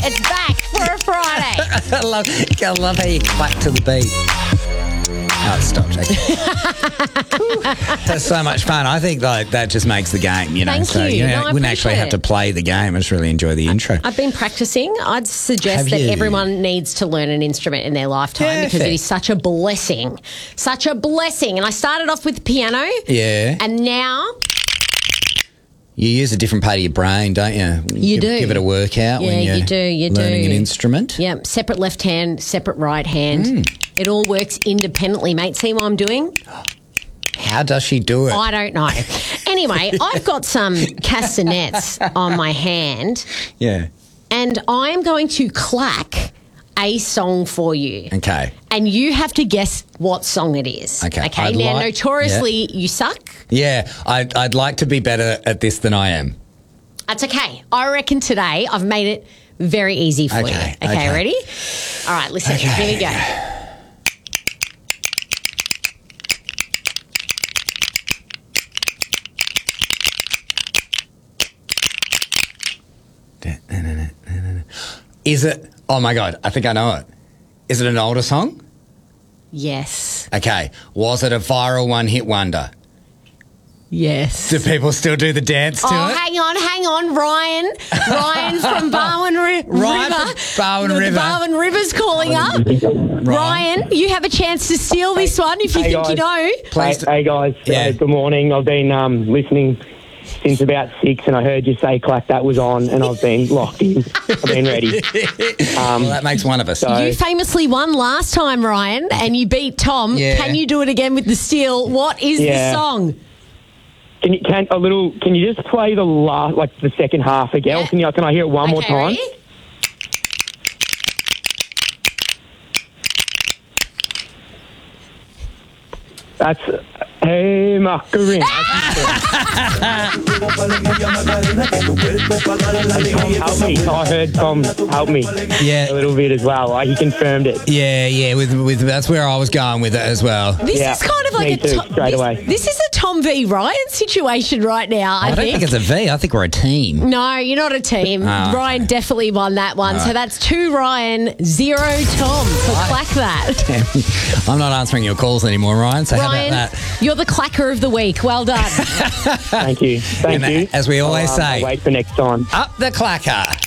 It's back for a Friday. I love how you clap to the beat. Oh, it stopped. That's so much fun. I think that just makes the game, you know. Thank so you. you wouldn't actually have to play the game. I just really enjoy the intro. I've been practicing. I'd suggest Have that you? everyone needs to learn an instrument in their lifetime because it Perfect. is such a blessing. Such a blessing. And I started off with the piano. Yeah. And now You use a different part of your brain, don't you? You do. Give it a workout when Yeah, you're you do, you learning do. an instrument. yeah, separate left hand, separate right hand. It all works independently, mate. See what I'm doing? How does she do it? I don't know. Anyway, I've got some castanets on my hand Yeah. and I'm going to clack a song for you. Okay. And you have to guess what song it is. Okay. Okay. I'd Now, like- notoriously, you suck. Yeah, I'd like to be better at this than I am. That's okay. I reckon today I've made it very easy for you. Okay, Okay, okay. ready? All right, listen. Okay. Here we go. Is it? Oh my God, I think I know it. Is it an older song? Yes. Okay. Was it a viral one-hit wonder? Yes. Do people still do the dance to Oh, it? hang on, Ryan. Ryan from Barwon Ryan River. from Barwon River. Barwon River's calling up. Ryan, you have a chance to steal this one if you Hey, think you know. Please. Hey guys, Yeah. good morning. I've been listening since about 6 and I heard you say clack that was on and I've been locked in. I've been ready. Well, that makes one of us. You famously won last time, Ryan, and you beat Tom. Yeah. Can you do it again with the steal? What is the Yeah. song? Can you just play the second half again? Yeah. Can I hear it one more Okay, time? ready? That's Hey Macarena. Help me. I heard Tom help me Yeah. a little bit as well. He confirmed it. Yeah. With that's where I was going with it as well. This Yeah, is kind of like me a too, straight away. This is a Tom v Ryan situation right now. I don't think it's a V. I think we're a team. No, you're not a team. Oh, Ryan definitely won that one. So that's 2 Ryan, 0 Tom. So clack that. I'm not answering your calls anymore, Ryan. So Ryan, how about that? you're the clacker of the week. Well done. Thank you. Thank And you. as we always I'll say, wait for next time. up the clacker.